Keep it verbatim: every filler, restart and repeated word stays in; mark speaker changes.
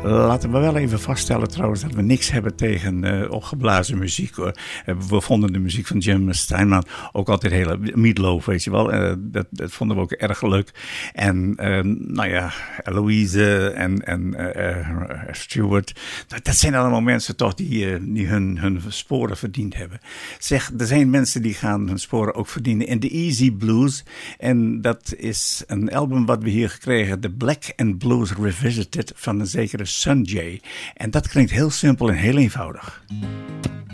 Speaker 1: Laten we wel even vaststellen trouwens dat we niks hebben tegen uh, opgeblazen muziek hoor. Uh, we vonden de muziek van Jim Steinman ook altijd heel... Meatloaf, weet je wel. Uh, dat, dat vonden we ook erg leuk. En uh, nou ja, Eloise en, en uh, uh, Stewart. Dat zijn allemaal mensen toch die, uh, die hun, hun sporen verdiend hebben. Zeg, er zijn mensen die gaan hun sporen ook verdienen in de Easy Blues. En dat is een album wat we hier gekregen. The Black and Blues Revisited van een zekere Sunjay. En dat klinkt heel simpel en heel eenvoudig.